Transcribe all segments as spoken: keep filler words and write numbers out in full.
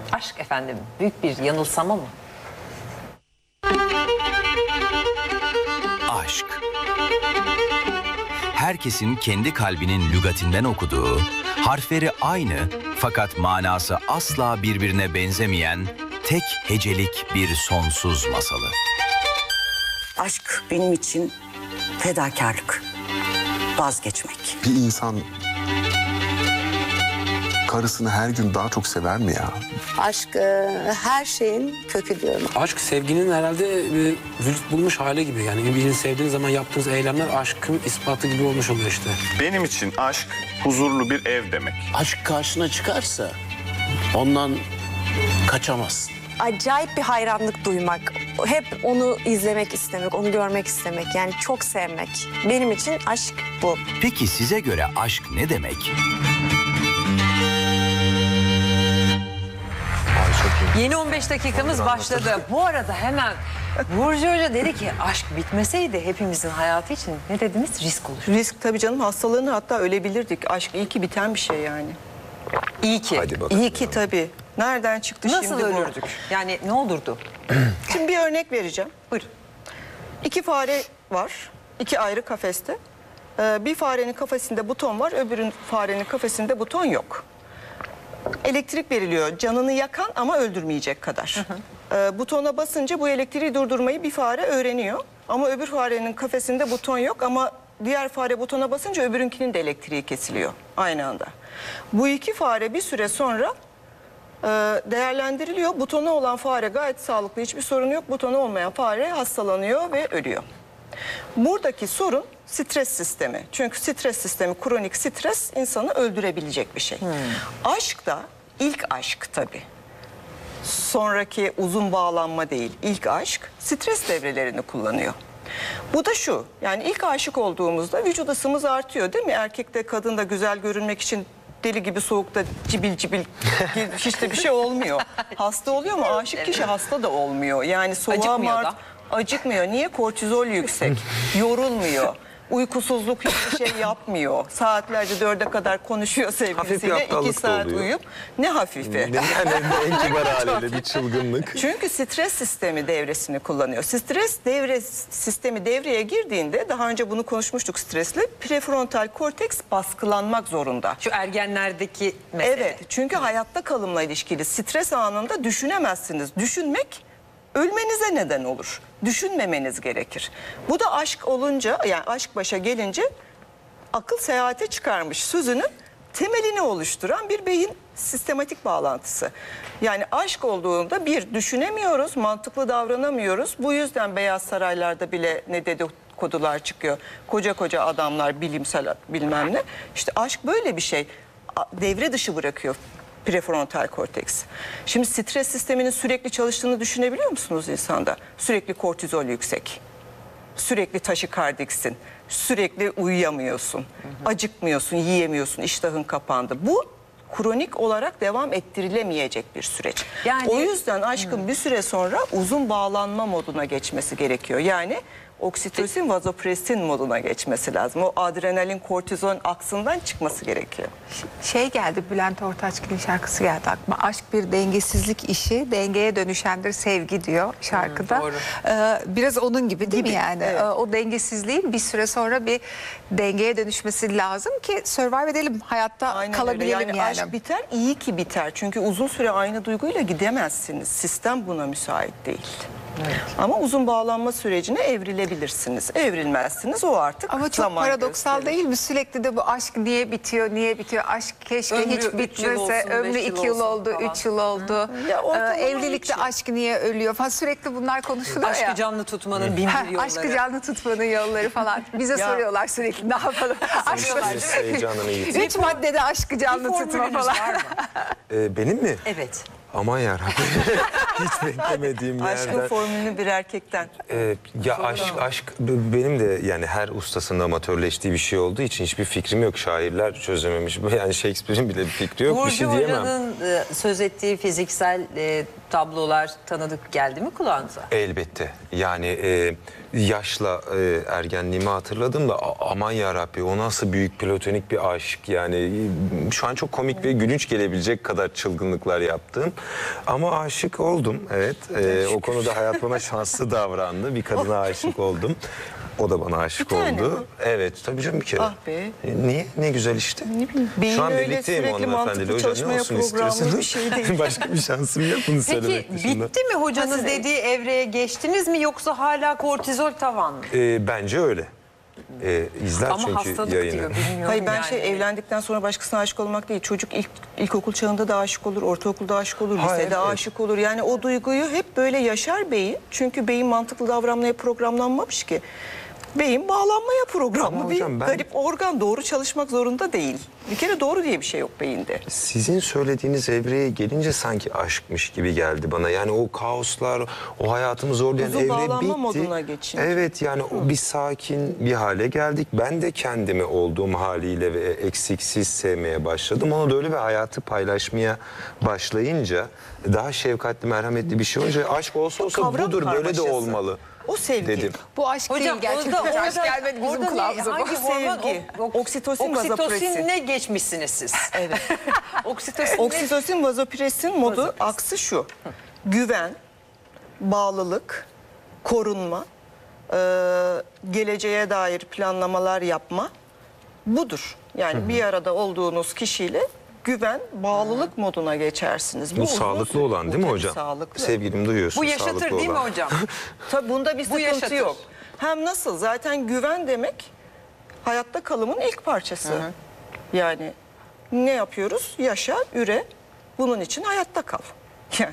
Aşk efendim büyük bir yanılsama mı? Aşk. Herkesin kendi kalbinin lügatinden okuduğu, harfleri aynı fakat manası asla birbirine benzemeyen tek hecelik bir sonsuz masalı. Aşk benim için fedakarlık, vazgeçmek. Bir insan karısını her gün daha çok sever mi ya? Aşk e, her şeyin kökü diyorum. Aşk sevginin herhalde bir vücut bulmuş hali gibi. Yani birini sevdiğiniz zaman yaptığınız eylemler aşkın ispatı gibi olmuş oluyor işte. Benim için aşk huzurlu bir ev demek. Aşk karşına çıkarsa ondan kaçamazsın. Acayip bir hayranlık duymak, hep onu izlemek istemek, onu görmek istemek, yani çok sevmek. Benim için aşk bu. Peki size göre aşk ne demek? Yeni on beş dakikamız başladı. Bu arada hemen Burcu Hoca dedi ki aşk bitmeseydi hepimizin hayatı için ne dediniz? Risk olur. Risk tabii canım, hastalığını hatta ölebilirdik. Aşk iyi ki biten bir şey yani. İyi ki. Hadi bakalım. İyi ki tabii. Nereden çıktı Nasıl şimdi bu? ölürdük? Yani ne olurdu? Şimdi bir örnek vereceğim. Buyurun. İki fare var, iki ayrı kafeste. Ee, bir farenin kafesinde buton var, öbürün farenin kafesinde buton yok. Elektrik veriliyor, canını yakan ama öldürmeyecek kadar. Hı hı. Ee, butona basınca bu elektriği durdurmayı bir fare öğreniyor. Ama öbür farenin kafesinde buton yok ama diğer fare butona basınca öbürünkinin de elektriği kesiliyor aynı anda. Bu iki fare bir süre sonra e, değerlendiriliyor. Butonu olan fare gayet sağlıklı, hiçbir sorun yok. Butonu olmayan fare hastalanıyor ve ölüyor. Buradaki sorun stres sistemi. Çünkü stres sistemi, kronik stres insanı öldürebilecek bir şey. Hmm. Aşk da, ilk aşk tabii. Sonraki uzun bağlanma değil, ilk aşk stres devrelerini kullanıyor. Bu da şu, yani ilk aşık olduğumuzda vücut ısımız artıyor değil mi? Erkekte, kadında güzel görünmek için deli gibi soğukta cibil cibil hiç de bir şey olmuyor. Hasta oluyor mu? Aşık kişi hasta da olmuyor. Yani soğuğa Acıkmıyor mart, da. acıkmıyor. Niye? Kortizol yüksek. Yorulmuyor. Uykusuzluk hiçbir şey yapmıyor. Saatlerce dörde kadar konuşuyor sevgilisiyle. iki saat uyuyup. Ne hafifi? Yani en kibar haliyle bir çılgınlık. Çünkü stres sistemi devresini kullanıyor. Stres devre sistemi devreye girdiğinde, daha önce bunu konuşmuştuk stresle, prefrontal korteks baskılanmak zorunda. Şu ergenlerdeki mesele. Evet, çünkü hayatta kalımla ilişkili stres anında düşünemezsiniz. Düşünmek ölmenize neden olur. Düşünmemeniz gerekir. Bu da aşk olunca, yani aşk başa gelince akıl seyahate çıkarmış sözünün temelini oluşturan bir beyin sistematik bağlantısı. Yani aşk olduğunda bir, düşünemiyoruz, mantıklı davranamıyoruz. Bu yüzden Beyaz Saraylar'da bile ne dedikodular çıkıyor. Koca koca adamlar, bilimsel bilmem ne. İşte aşk böyle bir şey. Devre dışı bırakıyor prefrontal korteks. Şimdi stres sisteminin sürekli çalıştığını düşünebiliyor musunuz insanda? Sürekli kortizol yüksek. Sürekli taşikardiksin. Sürekli uyuyamıyorsun. Hı hı. Acıkmıyorsun, yiyemiyorsun, iştahın kapandı. Bu kronik olarak devam ettirilemeyecek bir süreç. Yani, o yüzden aşkın hı. bir süre sonra uzun bağlanma moduna geçmesi gerekiyor. Yani oksitosin, vazopresin moduna geçmesi lazım. O adrenalin, kortizon aksından çıkması gerekiyor. Şey geldi, Bülent Ortaçgil'in şarkısı geldi aklıma. Aşk bir dengesizlik işi, dengeye dönüşendir sevgi diyor şarkıda. Hmm, ee, biraz onun gibi değil gibi, mi yani? Evet. Ee, o dengesizliğin bir süre sonra bir dengeye dönüşmesi lazım ki survive edelim, hayatta aynen kalabilelim yani. Yani yani. aşk biter, iyi ki biter. Çünkü uzun süre aynı duyguyla gidemezsiniz. Sistem buna müsait değil. Evet. Ama uzun bağlanma sürecine evrilebilirsiniz. Evrilmezsiniz, o artık ama çok zaman paradoksal gösterir. değil mi? Sürekli de bu aşk niye bitiyor, niye bitiyor? Aşk keşke ömrü hiç bitmese. Ömrü iki yıl oldu, falan. üç yıl oldu. Ya, ee, evlilikte için. Aşk niye ölüyor falan. Sürekli bunlar konuşuluyor aşkı ya. Aşkı canlı tutmanın bin bir yolları. Aşkı canlı tutmanın yolları falan. Bize soruyorlar sürekli, ne yapalım? Üç maddede aşkı canlı tutma falan. Ee, benim mi? Evet. Aman yarabbim. hiç beklemediğim Aşkın yerden. formülünü bir erkekten. Ee, ya aşk aşk b- benim de yani her ustasının amatörleştiği bir şey olduğu için hiçbir fikrim yok. Şairler çözememiş. Yani Shakespeare'in bile bir fikri yok. bir Burcu şey diyemem. Hoca'nın e, söz ettiği fiziksel e, tablolar tanıdık geldi mi kulağınıza? Elbette. Yani e, yaşla e, ergenliğimi hatırladım da a- aman yarabbi o nasıl büyük platonik bir aşk yani e, şu an çok komik ve gülünç gelebilecek kadar çılgınlıklar yaptım. Ama aşık oldum evet. E, o konuda hayat bana şanslı davrandı. Bir kadına aşık oldum. O da bana aşık Bir tane oldu. mi? Evet tabii canım bir kere. Ah be. E, niye? Ne güzel işte. Beyin Şu an öyle birlikteyim sürekli hanımefendiyle. mantıklı Hocam ne çalışmaya olsun programlı istiyorsunuz? bir şey değil. Başka bir şansım yok bunu söylemek Peki dışında. bitti mi hocanız Nasıl? dediği evreye geçtiniz mi yoksa hala kortizol tavan mı? E, bence öyle. E, izler Ama çünkü hastalık yayını. diyor bilmiyorum Hayır ben yani. şey evlendikten sonra başkasına aşık olmak değil. Çocuk ilk ilkokul çağında da aşık olur, ortaokulda aşık olur, Ha, lisede evet. aşık olur. Yani o duyguyu hep böyle yaşar beyin. Çünkü beyin mantıklı davranmaya programlanmamış ki. Beyin bağlanmaya programlı Ama bir hocam ben- garip organ. Doğru çalışmak zorunda değil. Bir kere doğru diye bir şey yok beyinde. Sizin söylediğiniz evreye gelince sanki aşkmış gibi geldi bana. Yani o kaoslar, o hayatımı zorlayan Huzur evre bağlanma bitti. moduna geçince. Evet yani o bir sakin bir hale geldik. Ben de kendimi olduğum haliyle ve eksiksiz sevmeye başladım. Onu da öyle ve hayatı paylaşmaya başlayınca daha şefkatli, merhametli bir şey olunca aşk olsa olsa Kavram budur böyle de karmaşası. olmalı. O sevgi. Dedim. Bu aşk Hocam değil gerçekten. orada, Aşk orada, gelmedi bizim orada ne- kulağımıza. hangi bu. hormon? Sevgi. O- o- Oksitosin, vazopresin. Oksitosinle geçmişsiniz siz. Evet. Oksitosin. Oksitosin, vazopresin modu Vazopresin. aksı şu. Güven, bağlılık, korunma, e, geleceğe dair planlamalar yapma budur. Yani bir arada olduğunuz kişiyle güven, bağlılık moduna geçersiniz. Bu uzun sağlıklı süre- olan değil mi Tabii hocam? Sağlıklı. Sevgilim duyuyorsun. Bu yaşatır sağlıklı değil mi olan. hocam? Tabii bunda bir Bu sıkıntı yaşatır. yok. Hem nasıl? Zaten güven demek hayatta kalımın ilk parçası. Yani ne yapıyoruz? Yaşa, üre. Bunun için hayatta kal. Yani.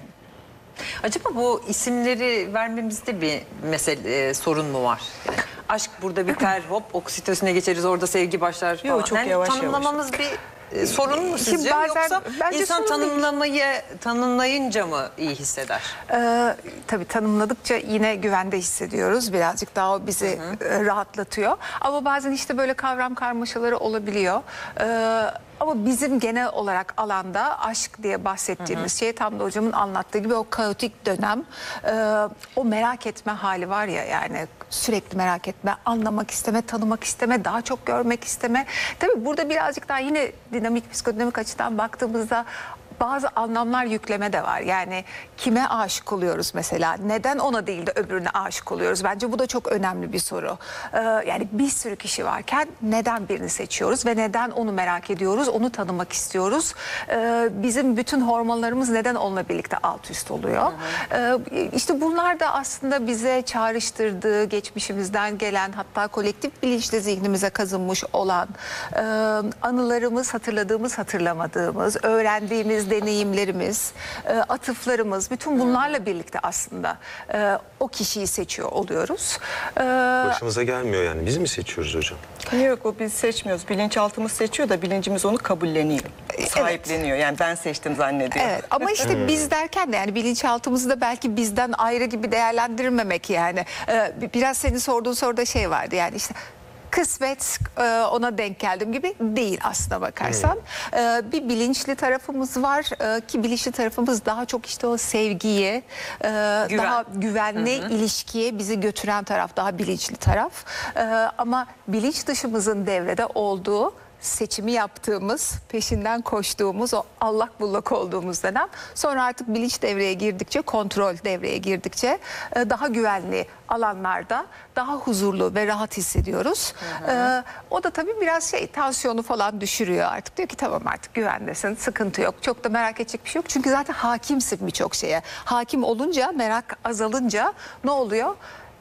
Acaba bu isimleri vermemizde bir mesele e, sorun mu var? Yani aşk burada biter, hop oksitosine geçeriz, orada sevgi başlar falan. Yok, çok Yani yavaş tanımlamamız bir e, sorun mu Şimdi sizce? bazen- Yoksa bence insan sorun değil. tanımlamayı tanımlayınca mı iyi hisseder? Ee, tabii tanımladıkça yine güvende hissediyoruz. Birazcık daha o bizi e, rahatlatıyor. Ama bazen işte böyle kavram karmaşaları olabiliyor. Ee, ama bizim genel olarak alanda aşk diye bahsettiğimiz şey tam da hocamın anlattığı gibi o kaotik dönem. e, o merak etme hali var ya yani sürekli merak etme, anlamak isteme, tanımak isteme, daha çok görmek isteme. Tabii burada birazcık daha yine dinamik psikodinamik açıdan baktığımızda bazı anlamlar yükleme de var. Yani kime aşık oluyoruz mesela? Neden ona değil de öbürüne aşık oluyoruz? Bence bu da çok önemli bir soru. Ee, yani bir sürü kişi varken neden birini seçiyoruz ve neden onu merak ediyoruz? Onu tanımak istiyoruz. Ee, bizim bütün hormonlarımız neden onunla birlikte alt üst oluyor? Ee, işte bunlar da aslında bize çağrıştırdığı, geçmişimizden gelen hatta kolektif bilinçli zihnimize kazınmış olan e, anılarımız, hatırladığımız, hatırlamadığımız, öğrendiğimiz deneyimlerimiz, e, atıflarımız, bütün bunlarla birlikte aslında e, o kişiyi seçiyor oluyoruz. E, Başımıza gelmiyor yani. Biz mi seçiyoruz hocam? Yok o biz seçmiyoruz. Bilinçaltımız seçiyor da bilincimiz onu kabulleniyor. Sahipleniyor. Yani ben seçtim zannediyor. Evet ama işte biz derken de yani bilinçaltımızı da belki bizden ayrı gibi değerlendirmemek yani. Ee, biraz senin sorduğun soruda şey vardı yani işte kısmet e, ona denk geldim gibi değil aslına bakarsan. Ee, bir bilinçli tarafımız var e, ki bilinçli tarafımız daha çok işte o sevgiye, e, daha güvenli ilişkiye bizi götüren taraf, daha bilinçli taraf. Ee, ama bilinç dışımızın devrede olduğu seçimi yaptığımız, peşinden koştuğumuz, o allak bullak olduğumuz dönem. Sonra artık bilinç devreye girdikçe, kontrol devreye girdikçe e, daha güvenli alanlarda daha huzurlu ve rahat hissediyoruz. E, o da tabii biraz şey tansiyonu falan düşürüyor artık. Diyor ki tamam artık güvendesin, sıkıntı yok. Çok da merak edecek bir şey yok. Çünkü zaten hakimsin birçok şeye. Hakim olunca, merak azalınca ne oluyor?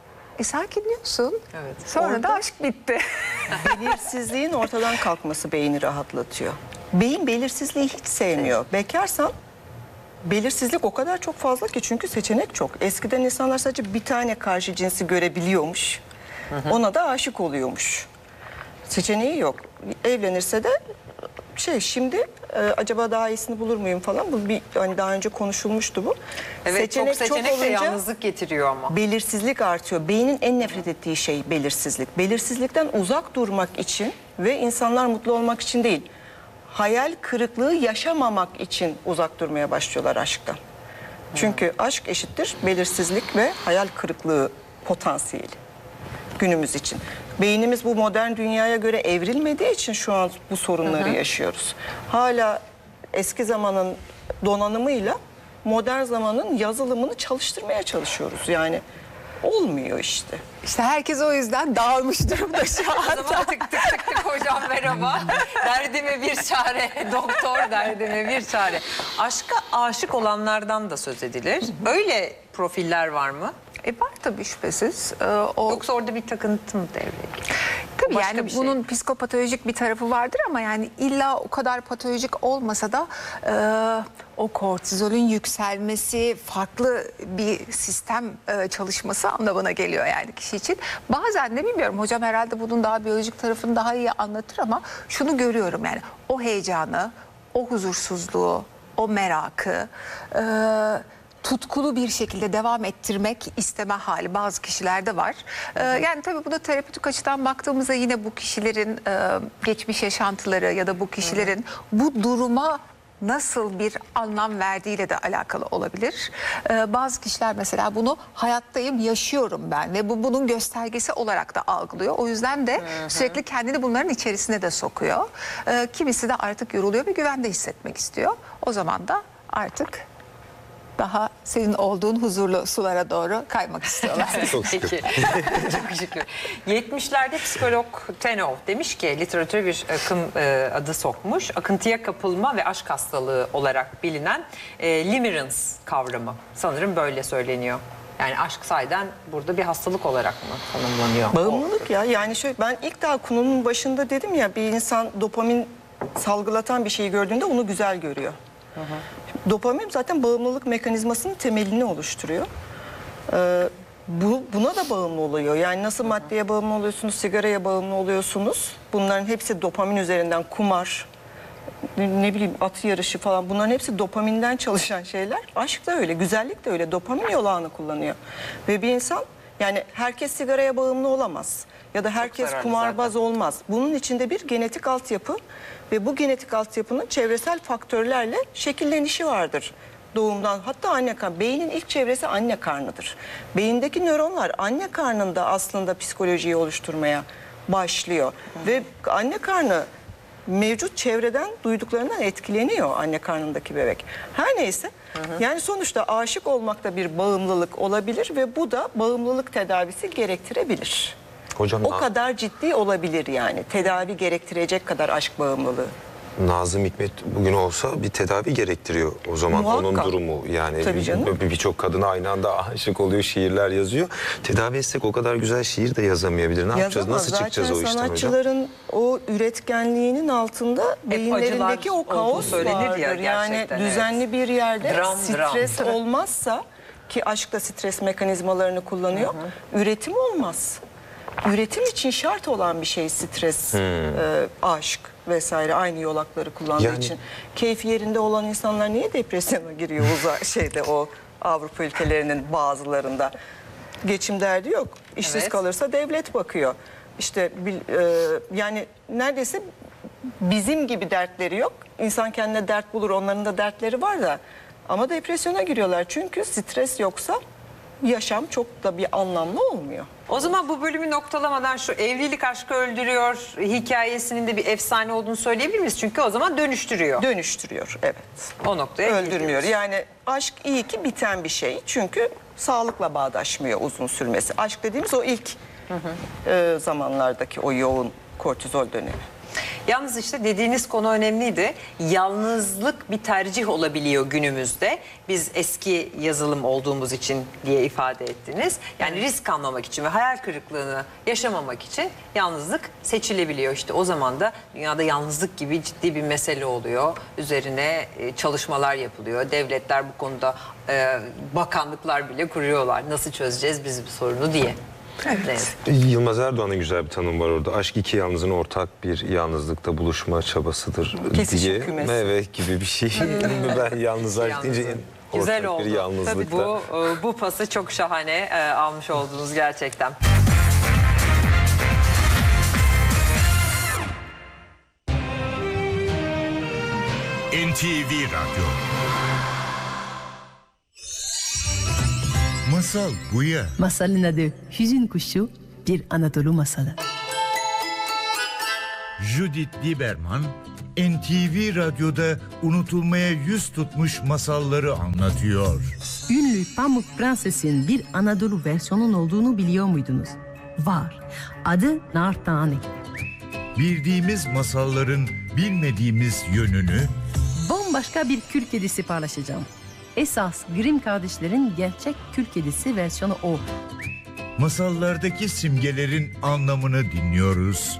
E sakinliyorsun. Evet. Sonra da Orada- aşk bitti. Belirsizliğin ortadan kalkması beyni rahatlatıyor. Beyin belirsizliği hiç sevmiyor. Bekarsan belirsizlik o kadar çok fazla ki çünkü seçenek çok. Eskiden insanlar sadece bir tane karşı cinsi görebiliyormuş. Ona da aşık oluyormuş. Seçeneği yok. Evlenirse de şey şimdi e, acaba daha iyisini bulur muyum falan. Bu bir hani daha önce konuşulmuştu bu. Evet, çok seçenek de yalnızlık getiriyor ama. Belirsizlik artıyor. Beynin en nefret ettiği şey belirsizlik. Belirsizlikten uzak durmak için ve insanlar mutlu olmak için değil, hayal kırıklığı yaşamamak için uzak durmaya başlıyorlar aşktan. Çünkü aşk eşittir belirsizlik ve hayal kırıklığı potansiyeli günümüz için. Beynimiz bu modern dünyaya göre evrilmediği için şu an bu sorunları hı hı. yaşıyoruz. Hala eski zamanın donanımıyla modern zamanın yazılımını çalıştırmaya çalışıyoruz. Yani olmuyor işte. İşte herkes o yüzden dağılmış durumda şu O anda. zaman tık tık tık tık hocam merhaba. Derdime bir çare. Doktor derdime bir çare. Aşka aşık olanlardan da söz edilir. Öyle profiller var mı? E var tabii şüphesiz. Ee, o... Yoksa orada bir takıntı mı devreye giriyor? Tabii Başka yani bir şey. bunun psikopatolojik bir tarafı vardır ama yani illa o kadar patolojik olmasa da e, o kortizolün yükselmesi, farklı bir sistem e, çalışması anlamına geliyor yani kişi için. Bazen de bilmiyorum, hocam herhalde bunun daha biyolojik tarafını daha iyi anlatır ama şunu görüyorum yani o heyecanı, o huzursuzluğu, o merakı, e, tutkulu bir şekilde devam ettirmek isteme hali bazı kişilerde var. Ee, yani tabii buna terapötik açıdan baktığımızda yine bu kişilerin e, geçmiş yaşantıları ya da bu kişilerin bu duruma nasıl bir anlam verdiğiyle de alakalı olabilir. Ee, bazı kişiler mesela bunu hayattayım, yaşıyorum ben ve bu bunun göstergesi olarak da algılıyor. O yüzden de hı hı. sürekli kendini bunların içerisine de sokuyor. Ee, kimisi de artık yoruluyor ve güvende hissetmek istiyor. O zaman da artık daha senin olduğun huzurlu sulara doğru kaymak istiyorlar. Çok şükür. Çok şükür. yetmişlerde psikolog Tenov demiş ki literatüre bir akım e, adı sokmuş. Akıntıya kapılma ve aşk hastalığı olarak bilinen e, limerence kavramı. Sanırım böyle söyleniyor. Yani aşk sayeden burada bir hastalık olarak mı tanımlanıyor? Bağımlılık ya. Yani şöyle, ben ilk daha konunun başında dedim ya, bir insan dopamin salgılatan bir şeyi gördüğünde onu güzel görüyor. Hı hı. Dopamin zaten bağımlılık mekanizmasının temelini oluşturuyor. Ee, bu, buna da bağımlı oluyor. Yani nasıl maddeye bağımlı oluyorsunuz, sigaraya bağımlı oluyorsunuz. Bunların hepsi dopamin üzerinden, kumar, ne, ne bileyim at yarışı falan, bunların hepsi dopaminden çalışan şeyler. Aşk da öyle, güzellik de öyle. Dopamin yolağını kullanıyor. Ve bir insan, yani herkes sigaraya bağımlı olamaz. Ya da herkes kumarbaz zaten olmaz. Bunun içinde bir genetik altyapı ve bu genetik altyapının çevresel faktörlerle şekillenişi vardır. Doğumdan, hatta anne karnı. Beynin ilk çevresi anne karnıdır. Beyindeki nöronlar anne karnında aslında psikolojiyi oluşturmaya başlıyor. Hı. Ve anne karnı mevcut çevreden, duyduklarından etkileniyor anne karnındaki bebek. Her neyse, hı hı. yani sonuçta aşık olmak da bir bağımlılık olabilir ve bu da bağımlılık tedavisi gerektirebilir. Hocam, o kadar ciddi olabilir yani. Tedavi gerektirecek kadar aşk bağımlılığı. Nazım Hikmet bugün olsa bir tedavi gerektiriyor o zaman. Muhakkak. Onun durumu yani birçok kadına aynı anda aşık oluyor, şiirler yazıyor. Tedavi etsek o kadar güzel şiir de yazamayabilir. Ne Yazamaz. yapacağız? Nasıl Zaten çıkacağız o işten hocam? Sanatçıların o üretkenliğinin altında beyinlerindeki o kaos vardır. Ya, yani düzenli evet. bir yerde dram, stres dram. olmazsa, ki aşk da stres mekanizmalarını kullanıyor, hı hı. üretim olmaz. Üretim için şart olan bir şey stres, hmm. e, aşk vesaire, aynı yolakları kullandığı yani... için. Keyfi yerinde olan insanlar niye depresyona giriyor uzak şeyde, o Avrupa ülkelerinin bazılarında? Geçim derdi yok. İşsiz evet. kalırsa devlet bakıyor. İşte e, yani neredeyse bizim gibi dertleri yok. İnsan kendine dert bulur, onların da dertleri var da. Ama depresyona giriyorlar çünkü stres yoksa yaşam çok da bir anlamlı olmuyor. O zaman bu bölümü noktalamadan şu evlilik aşkı öldürüyor hikayesinin de bir efsane olduğunu söyleyebilir miyiz? Çünkü o zaman dönüştürüyor. Dönüştürüyor, evet. O noktaya öldürmüyor. Gidiyoruz. Yani aşk iyi ki biten bir şey. Çünkü sağlıkla bağdaşmıyor uzun sürmesi. Aşk dediğimiz o ilk hı hı. E, zamanlardaki o yoğun kortizol dönemi. Yalnız işte dediğiniz konu önemliydi. Yalnızlık bir tercih olabiliyor günümüzde. Biz eski yazılım olduğumuz için diye ifade ettiniz. Yani risk almamak için ve hayal kırıklığını yaşamamak için yalnızlık seçilebiliyor. İşte o zaman da dünyada yalnızlık gibi ciddi bir mesele oluyor. Üzerine çalışmalar yapılıyor. Devletler bu konuda bakanlıklar bile kuruyorlar. Nasıl çözeceğiz biz bu sorunu diye. Evet. Yılmaz Erdoğan'ın güzel bir tanımı var orada. Aşk iki yalnızın ortak bir yalnızlıkta buluşma çabasıdır Kesişim diye. kümesi. Evet gibi bir şey. Ben yalnız aşk deyince Güzel ortak oldu. bir yalnızlıkta. Tabii bu, e, bu pası çok şahane e, almış oldunuz gerçekten. N T V Radyo. Masal Buya. Masalın adı Hüzün Kuşu, bir Anadolu masalı. Judith Lieberman, N T V Radyo'da unutulmaya yüz tutmuş masalları anlatıyor. Ünlü Pamuk Prenses'in bir Anadolu versiyonun olduğunu biliyor muydunuz? Var. Adı Nar Tane. Bildiğimiz masalların bilmediğimiz yönünü, Bambaşka bir kül kedisi paylaşacağım. Esas Grimm kardeşlerin gerçek kül kedisi versiyonu o. masallardaki simgelerin anlamını dinliyoruz.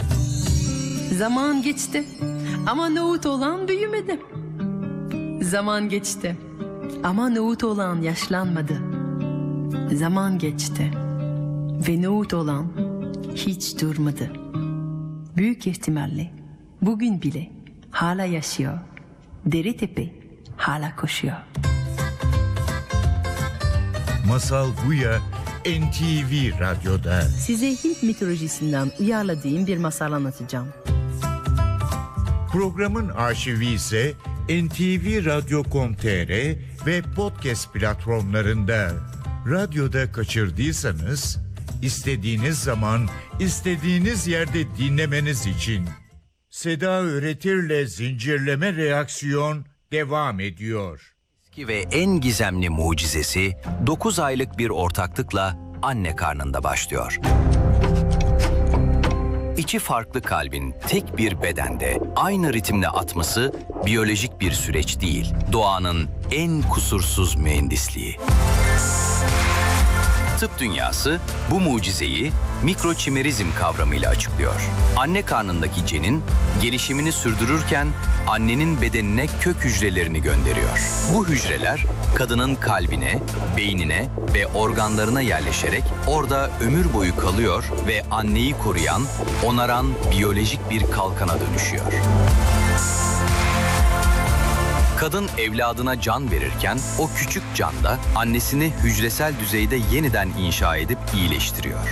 Zaman geçti ama nohut olan büyümedi. Zaman geçti ama nohut olan yaşlanmadı. Zaman geçti ve nohut olan hiç durmadı. Büyük ihtimalle bugün bile hala yaşıyor. Deritepe hala koşuyor. Masal Buya N T V Radyo'da. Size Hint mitolojisinden uyarladığım bir masal anlatacağım. Programın arşivi ise N T V Radyo nokta com nokta t r ve podcast platformlarında. Radyoda kaçırdıysanız istediğiniz zaman, istediğiniz yerde dinlemeniz için Seda Öğretir'le Zincirleme Reaksiyon devam ediyor. Eski ve en gizemli mucizesi dokuz aylık bir ortaklıkla anne karnında başlıyor. İki farklı kalbin tek bir bedende aynı ritimle atması biyolojik bir süreç değil, doğanın en kusursuz mühendisliği. Tıp dünyası bu mucizeyi mikroçimerizm kavramıyla açıklıyor. Anne karnındaki cenin gelişimini sürdürürken annenin bedenine kök hücrelerini gönderiyor. Bu hücreler kadının kalbine, beynine ve organlarına yerleşerek orada ömür boyu kalıyor ve anneyi koruyan, onaran biyolojik bir kalkana dönüşüyor. Kadın evladına can verirken o küçük can da annesini hücresel düzeyde yeniden inşa edip iyileştiriyor.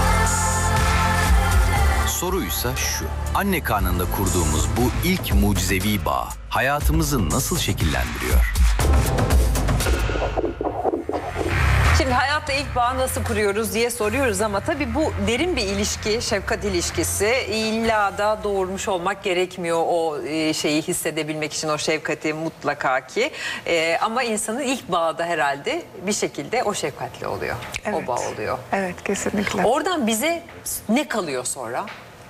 Soruysa şu: anne karnında kurduğumuz bu ilk mucizevi bağ hayatımızı nasıl şekillendiriyor? Şimdi hayatta ilk bağı nasıl kuruyoruz diye soruyoruz ama tabii bu derin bir ilişki, şefkat ilişkisi. İlla da doğurmuş olmak gerekmiyor o şeyi hissedebilmek için, o şefkati mutlaka ki. Ee, ama insanın ilk bağı da herhalde bir şekilde o şefkatli oluyor, Evet. o bağ oluyor. Evet, kesinlikle. Oradan bize ne kalıyor sonra?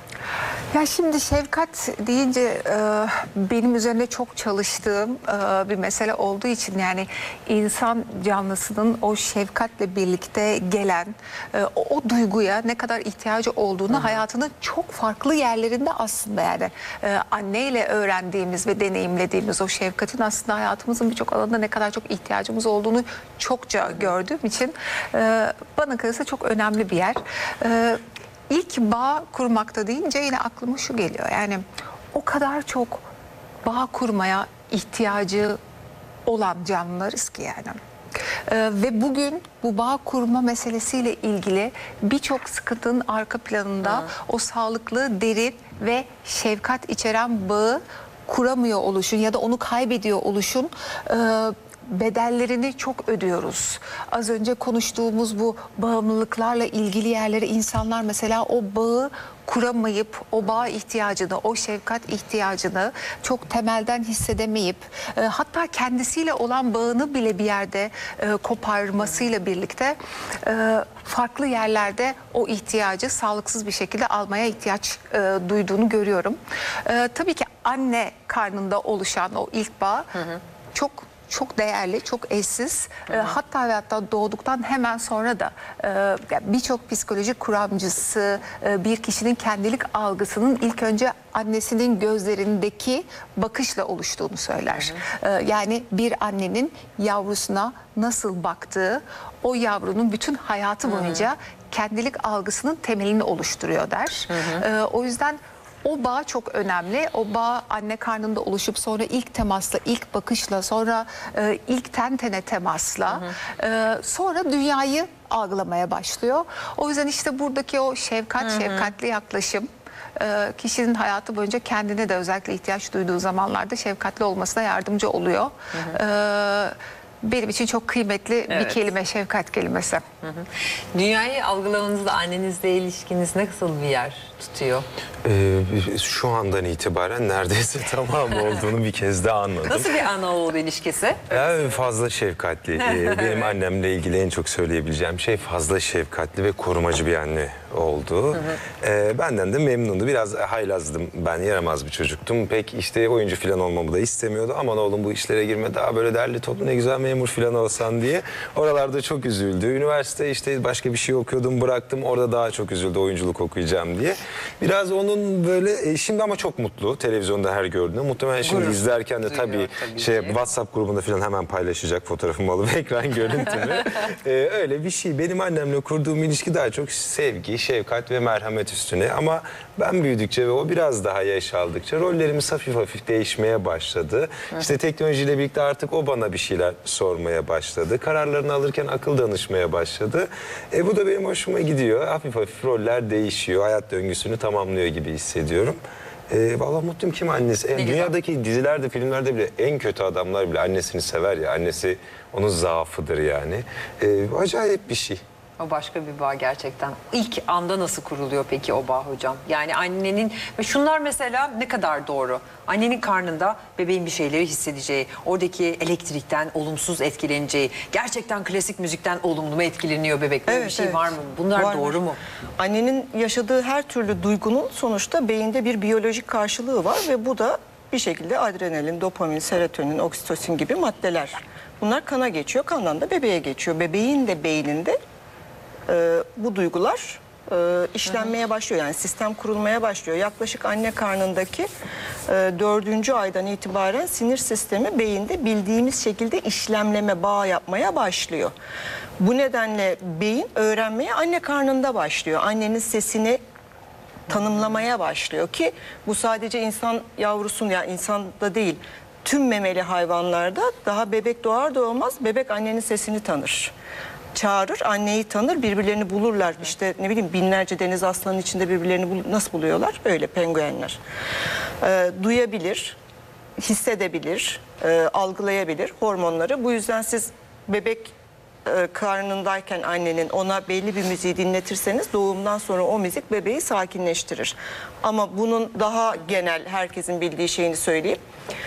Ya şimdi şefkat deyince e, benim üzerine çok çalıştığım e, bir mesele olduğu için, yani insan canlısının o şefkatle birlikte gelen e, o, o duyguya ne kadar ihtiyacı olduğunu, Hı-hı. hayatının çok farklı yerlerinde aslında, yani e, anneyle öğrendiğimiz ve deneyimlediğimiz o şefkatin aslında hayatımızın birçok alanında ne kadar çok ihtiyacımız olduğunu çokça gördüğüm için e, bana kalırsa çok önemli bir yer. E, İlk bağ kurmakta deyince yine aklıma şu geliyor. Yani o kadar çok bağ kurmaya ihtiyacı olan canlılarız ki yani. Ee, ve bugün bu bağ kurma meselesiyle ilgili birçok sıkıntının arka planında Hı. o sağlıklı, derin ve şefkat içeren bağı kuramıyor oluşun ya da onu kaybediyor oluşun e, bedellerini çok ödüyoruz. Az önce konuştuğumuz bu bağımlılıklarla ilgili yerlere insanlar mesela o bağı kuramayıp, o bağ ihtiyacını, o şefkat ihtiyacını çok temelden hissedemeyip, e, hatta kendisiyle olan bağını bile bir yerde e, koparmasıyla birlikte e, farklı yerlerde o ihtiyacı sağlıksız bir şekilde almaya ihtiyaç e, duyduğunu görüyorum. E, tabii ki anne karnında oluşan o ilk bağ hı hı. çok çok değerli, çok eşsiz. E, hatta ve hatta doğduktan hemen sonra da e, birçok psikolojik kuramcısı e, bir kişinin kendilik algısının ilk önce annesinin gözlerindeki bakışla oluştuğunu söyler. Hı hı. E, yani bir annenin yavrusuna nasıl baktığı, o yavrunun bütün hayatı boyunca hı hı. kendilik algısının temelini oluşturuyor der. E, o yüzden o bağ çok önemli. O bağ anne karnında oluşup sonra ilk temasla, ilk bakışla, sonra e, ilk ten tene temasla, e, sonra dünyayı algılamaya başlıyor. O yüzden işte buradaki o şefkat, Hı hı. şefkatli yaklaşım e, kişinin hayatı boyunca kendine de özellikle ihtiyaç duyduğu zamanlarda şefkatli olmasına yardımcı oluyor. Hı hı. E, benim için çok kıymetli Evet. bir kelime, şefkat kelimesi. Hı hı. Dünyayı algılamanızda annenizle ilişkiniz nasıl bir yer tutuyor? Ee, şu andan itibaren neredeyse tamam olduğunu bir kez daha anladım. Nasıl bir ana oğul ilişkisi? Ya fazla şefkatli. Ee, Benim annemle ilgili en çok söyleyebileceğim şey fazla şefkatli ve korumacı bir anne oldu. Hı hı. Ee, benden de memnundu. Biraz haylazdım. Ben yaramaz bir çocuktum. Pek işte oyuncu falan olmamı da istemiyordu. Aman oğlum bu işlere girme, daha böyle derli toplu ne güzel memur falan olsan diye. Oralarda çok üzüldü. Üniversite işte başka bir şey okuyordum, bıraktım. Orada daha çok üzüldü oyunculuk okuyacağım diye. Biraz onun böyle şimdi ama çok mutlu televizyonda her gördüğünde. Muhtemelen şimdi Gurur izlerken de duyuyor tabii, tabii şey ki. WhatsApp grubunda falan hemen paylaşacak fotoğrafımı alıp ekran görüntümü. ee, öyle bir şey. Benim annemle kurduğum ilişki daha çok sevgi, şefkat ve merhamet üstüne. Ama ben büyüdükçe ve o biraz daha yaş aldıkça rollerimiz hafif hafif değişmeye başladı. Hı. İşte teknolojiyle birlikte artık o bana bir şeyler sormaya başladı. Kararlarını alırken akıl danışmaya başladı. E, bu da benim hoşuma gidiyor. Hafif hafif roller değişiyor. Hayat döngüsünü tamamlıyor gibi hissediyorum. E, vallahi mutluyum kim annesi. E, dünyadaki dizilerde, filmlerde bile en kötü adamlar bile annesini sever ya. Annesi onun zaafıdır yani. E, acayip bir şey. O başka bir bağ gerçekten. İlk anda nasıl kuruluyor peki o bağ hocam? Yani annenin ve şunlar mesela ne kadar doğru. Annenin karnında bebeğin bir şeyleri hissedeceği, oradaki elektrikten olumsuz etkileneceği, gerçekten klasik müzikten olumlu mu etkileniyor bebek? Böyle Evet, bir şey evet. var mı? Bunlar Var, doğru var. mu? Annenin yaşadığı her türlü duygunun sonuçta beyinde bir biyolojik karşılığı var ve bu da bir şekilde adrenalin, dopamin, serotonin, oksitosin gibi maddeler. Bunlar kana geçiyor, kandan da bebeğe geçiyor. Bebeğin de beyninde e, bu duygular e, işlenmeye başlıyor. Yani sistem kurulmaya başlıyor. Yaklaşık anne karnındaki e, dördüncü aydan itibaren sinir sistemi beyinde bildiğimiz şekilde işlemleme, bağ yapmaya başlıyor. Bu nedenle beyin öğrenmeye anne karnında başlıyor. Annenin sesini tanımlamaya başlıyor ki bu sadece insan yavrusun, yani insanda değil, tüm memeli hayvanlarda daha bebek doğar doğmaz bebek annenin sesini tanır. Çağırır, anneyi tanır, birbirlerini bulurlar. İşte ne bileyim binlerce deniz aslanının içinde birbirlerini bul- nasıl buluyorlar? Öyle penguenler. Ee, duyabilir, hissedebilir, e, algılayabilir hormonları. Bu yüzden siz bebek e, karnındayken annenin ona belli bir müziği dinletirseniz doğumdan sonra o müzik bebeği sakinleştirir. Ama bunun daha genel herkesin bildiği şeyini söyleyeyim.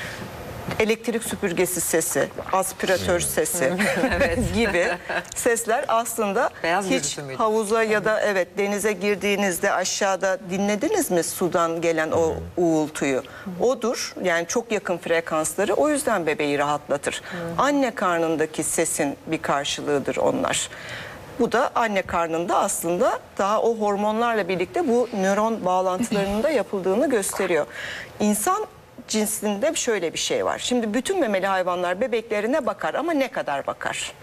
Elektrik süpürgesi sesi, aspiratör sesi gibi sesler aslında Beyaz hiç gürültü müydü? havuza ya da evet denize girdiğinizde aşağıda dinlediniz mi sudan gelen o uğultuyu? Odur, yani çok yakın frekansları, o yüzden bebeği rahatlatır. Anne karnındaki sesin bir karşılığıdır onlar. Bu da anne karnında aslında daha o hormonlarla birlikte bu nöron bağlantılarının da yapıldığını gösteriyor. İnsan cinsinde şöyle bir şey var. Şimdi bütün memeli hayvanlar bebeklerine bakar ama ne kadar bakar?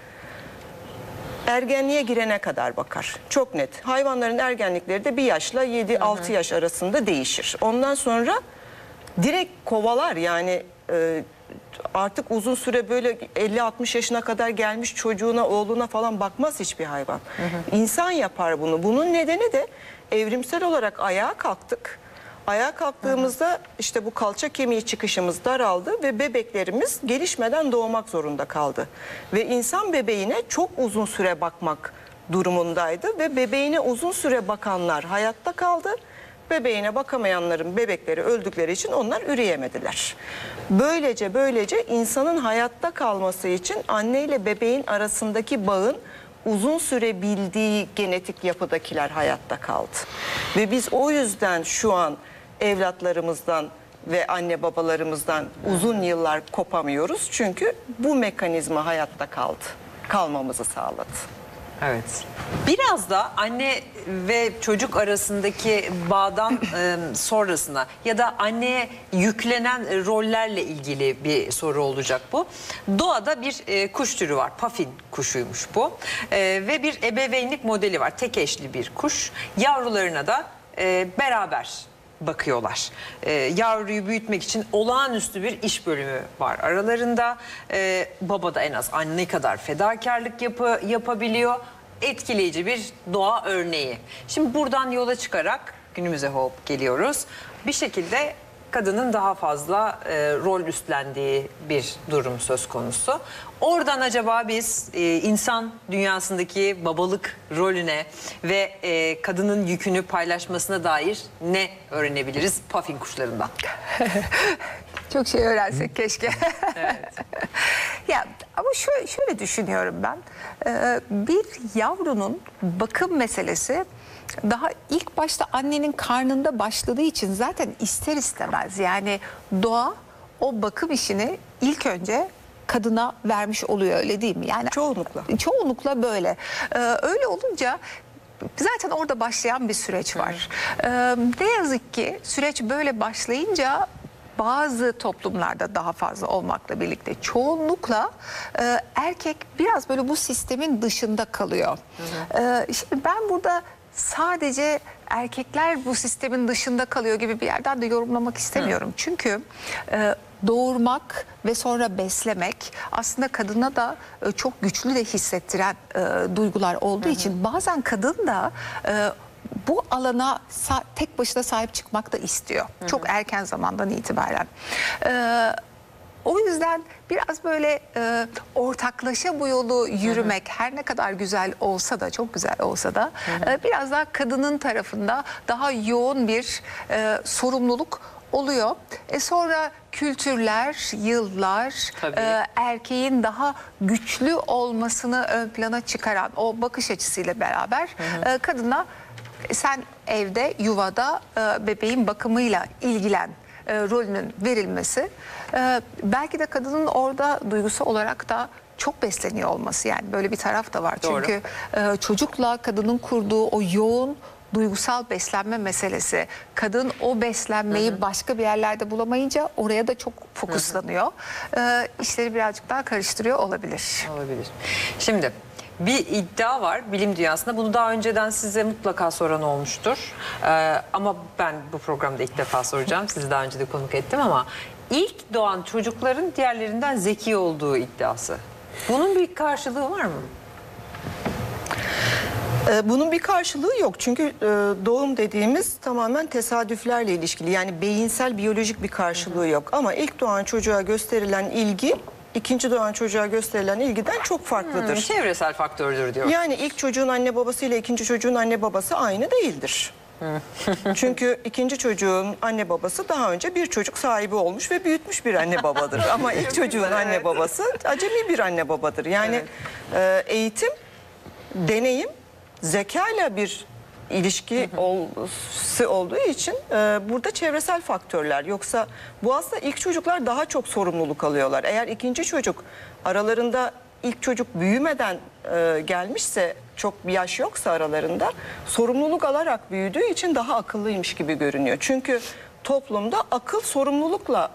Ergenliğe girene kadar bakar. Çok net. Hayvanların ergenlikleri de bir yaşla yedi altı yaş arasında değişir. Ondan sonra direkt kovalar, yani e, artık uzun süre böyle elli altmış yaşına kadar gelmiş çocuğuna, oğluna falan bakmaz hiçbir hayvan. Hı hı. İnsan yapar bunu. Bunun nedeni de evrimsel olarak ayağa kalktık. Ayağa kalktığımızda işte bu kalça kemiği çıkışımız daraldı ve bebeklerimiz gelişmeden doğmak zorunda kaldı. Ve insan bebeğine çok uzun süre bakmak durumundaydı ve bebeğine uzun süre bakanlar hayatta kaldı. Bebeğine bakamayanların bebekleri öldükleri için onlar üreyemediler. Böylece böylece insanın hayatta kalması için anne ile bebeğin arasındaki bağın uzun süre bildiği genetik yapıdakiler hayatta kaldı. Ve biz o yüzden şu an evlatlarımızdan ve anne babalarımızdan uzun yıllar kopamıyoruz. Çünkü bu mekanizma hayatta kaldı. Kalmamızı sağladı. Evet. Biraz da anne ve çocuk arasındaki bağdan e, sonrasına ya da anneye yüklenen rollerle ilgili bir soru olacak bu. Doğada bir e, kuş türü var. Puffin kuşuymuş bu. E, ve bir ebeveynlik modeli var. Tek eşli bir kuş. Yavrularına da e, beraber bakıyorlar. Ee, yavruyu büyütmek için olağanüstü bir iş bölümü var aralarında. Ee, baba da en az anne kadar fedakarlık yapı, yapabiliyor. Etkileyici bir doğa örneği. Şimdi buradan yola çıkarak günümüze hop geliyoruz. Bir şekilde kadının daha fazla e, rol üstlendiği bir durum söz konusu. Oradan acaba biz e, insan dünyasındaki babalık rolüne ve e, kadının yükünü paylaşmasına dair ne öğrenebiliriz Puffin kuşlarından? Çok şey öğrensek keşke. Evet. Ya ama şöyle, şöyle düşünüyorum ben. Ee, bir yavrunun bakım meselesi daha ilk başta annenin karnında başladığı için zaten ister istemez yani doğa o bakım işini ilk önce kadına vermiş oluyor, öyle değil mi? Yani çoğunlukla. Çoğunlukla böyle. Ee, öyle olunca zaten orada başlayan bir süreç var. Ee, ne yazık ki süreç böyle başlayınca bazı toplumlarda daha fazla olmakla birlikte çoğunlukla e, erkek biraz böyle bu sistemin dışında kalıyor. Hı hı. E, şimdi ben burada sadece erkekler bu sistemin dışında kalıyor gibi bir yerden de yorumlamak istemiyorum. Hı. Çünkü e, doğurmak ve sonra beslemek aslında kadına da e, çok güçlü de hissettiren e, duygular olduğu hı hı. için bazen kadın da e, bu alana tek başına sahip çıkmak da istiyor. Hı hı. Çok erken zamandan itibaren. Ee, o yüzden biraz böyle e, ortaklaşa bu yolu yürümek hı hı. her ne kadar güzel olsa da, çok güzel olsa da hı hı. E, biraz daha kadının tarafında daha yoğun bir e, sorumluluk oluyor. E sonra kültürler, yıllar e, erkeğin daha güçlü olmasını ön plana çıkaran o bakış açısıyla beraber hı hı. E, kadına sen evde, yuvada e, bebeğin bakımıyla ilgilen e, rolünün verilmesi e, belki de kadının orada duygusu olarak da çok besleniyor olması, yani böyle bir taraf da var. Doğru. Çünkü e, çocukla kadının kurduğu o yoğun duygusal beslenme meselesi, kadın o beslenmeyi hı hı. başka bir yerlerde bulamayınca oraya da çok fokuslanıyor. Hı hı. E, işleri birazcık daha karıştırıyor olabilir. Olabilir. Şimdi bir iddia var bilim dünyasında. Bunu daha önceden size mutlaka soran olmuştur. Ee, ama ben bu programda ilk defa soracağım. Sizi daha önce de konuk ettim ama ilk doğan çocukların diğerlerinden zeki olduğu iddiası. Bunun bir karşılığı var mı? Bunun bir karşılığı yok. Çünkü doğum dediğimiz tamamen tesadüflerle ilişkili. Yani beyinsel, biyolojik bir karşılığı yok. Ama ilk doğan çocuğa gösterilen ilgi İkinci doğan çocuğa gösterilen ilgiden çok farklıdır. Hmm, çevresel faktördür diyor. Yani ilk çocuğun anne babası ile ikinci çocuğun anne babası aynı değildir. Çünkü ikinci çocuğun anne babası daha önce bir çocuk sahibi olmuş ve büyütmüş bir anne babadır. Ama ilk çocuğun anne babası acemi bir anne babadır. Yani evet. e, eğitim, deneyim, zekayla bir ilişki olması olduğu için e, burada çevresel faktörler. Yoksa bu aslında ilk çocuklar daha çok sorumluluk alıyorlar. Eğer ikinci çocuk aralarında ilk çocuk büyümeden e, gelmişse, çok bir yaş yoksa aralarında, sorumluluk alarak büyüdüğü için daha akıllıymış gibi görünüyor. Çünkü toplumda akıl sorumlulukla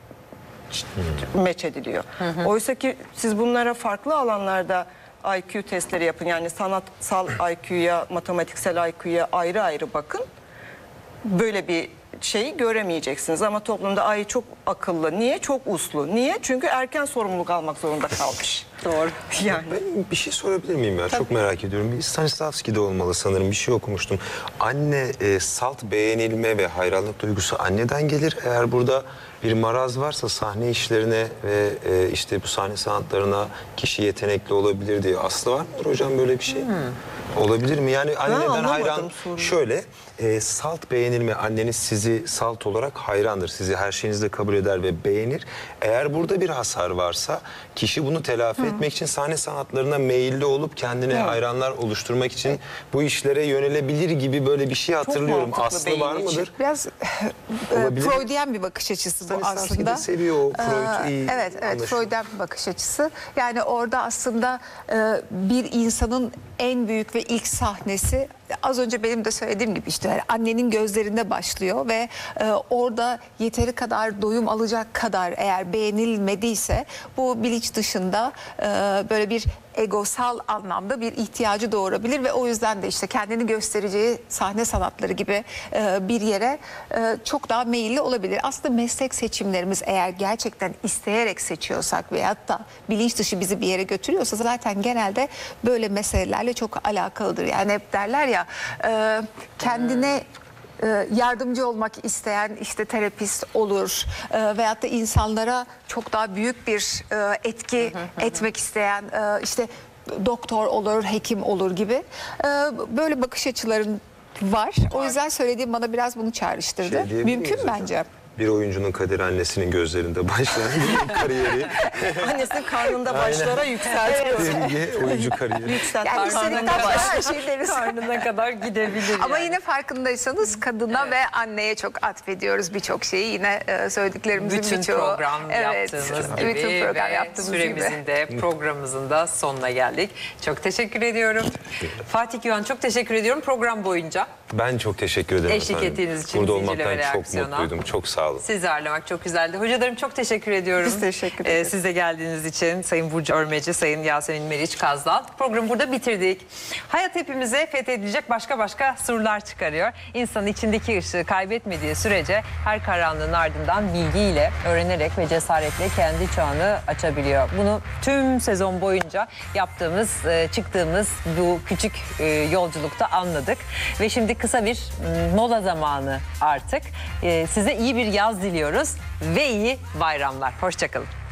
meç ediliyor. Hı hı. Oysa ki siz bunlara farklı alanlarda I Q testleri yapın. Yani sanatsal I Q'ya, matematiksel I Q'ya ayrı ayrı bakın. Böyle bir şeyi göremeyeceksiniz. Ama toplumda ay çok akıllı. Niye? Çok uslu. Niye? Çünkü erken sorumluluk almak zorunda kalmış. Doğru. Yani. Ben bir şey sorabilir miyim ya? Tabii. Çok merak ediyorum. Bir Stanislavski'de olmalı sanırım. Bir şey okumuştum. Anne e, salt beğenilme ve hayranlık duygusu anneden gelir. Eğer burada bir maraz varsa sahne işlerine ve e, işte bu sahne sanatlarına kişi yetenekli olabilir diye aslı var mıdır hocam böyle bir şey? Hmm. Olabilir mi? Yani anneden anlamadım hayran soruyu. şöyle e, salt beğenilme, anneniz sizi salt olarak hayrandır. Sizi her şeyinizde kabul eder ve beğenir. Eğer burada bir hasar varsa kişi bunu telafi etmek için sahne sanatlarına meyilli olup kendine hayranlar oluşturmak için bu işlere yönelebilir gibi böyle bir şey hatırlıyorum. mantıklı Aslı var beyin için. mıdır? Biraz e, Olabilir. Freudian bir bakış açısı bu Stanislavski de aslında. seviyor o Freud, Ee, iyi Evet, evet anlaşılıyor. Freudian bir bakış açısı. Yani orada aslında e, bir insanın en büyük ve ilk sahnesi az önce benim de söylediğim gibi işte yani annenin gözlerinde başlıyor ve e, orada yeteri kadar doyum alacak kadar eğer beğenilmediyse bu bilinç dışında e, böyle bir egosal anlamda bir ihtiyacı doğurabilir ve o yüzden de işte kendini göstereceği sahne sanatları gibi e, bir yere e, çok daha meyilli olabilir. Aslında meslek seçimlerimiz eğer gerçekten isteyerek seçiyorsak veyahut da bilinç dışı bizi bir yere götürüyorsa zaten genelde böyle meselelerle çok alakalıdır. Yani hep derler ya e, kendine e, yardımcı olmak isteyen işte terapist olur e, veyahut da insanlara çok daha büyük bir e, etki etmek isteyen e, işte doktor olur, hekim olur gibi e, böyle bakış açıların var. O yüzden söylediğim bana biraz bunu çağrıştırdı. Şey diyebilir Mümkün miyiz hocam? bence. Bir oyuncunun kaderi annesinin gözlerinde başlayan bir kariyeri. Annesinin karnında başlara yükseltiyor. Sergi oyuncu kariyeri. Yükseltiyor. Yani Karnında istedikten baş. sonra her şeyi deriz. Karnına kadar gidebilir. Ama yani. yine farkındaysanız kadına ve anneye çok atfediyoruz birçok şeyi. Yine e, söylediklerimizin bütün birçoğu. program Evet, yaptığımız gibi bütün program ve yaptığımız süremizin gibi. de programımızın da sonuna geldik. Çok teşekkür ediyorum. Fatih Güven çok teşekkür ediyorum program boyunca. Ben çok teşekkür ederim Eşlik efendim. ettiğiniz için Burada Zincirleme olmaktan çok Reaksiyon'a. mutluydum. Çok sağ olun. Sizi ağırlamak çok güzeldi. Hocalarım çok teşekkür ediyorum. Biz teşekkür Ee, ederiz. siz de geldiğiniz için Sayın Burcu Örmeci, Sayın Yasemin Meriç Kazdal. Programı burada bitirdik. Hayat hepimize fethedilecek başka başka surlar çıkarıyor. İnsanın içindeki ışığı kaybetmediği sürece her karanlığın ardından bilgiyle, öğrenerek ve cesaretle kendi çağını açabiliyor. Bunu tüm sezon boyunca yaptığımız, e, çıktığımız bu küçük e, yolculukta anladık. Ve şimdi kısa bir m, mola zamanı artık. E, size iyi bir yaz diliyoruz ve iyi bayramlar. Hoşça kalın.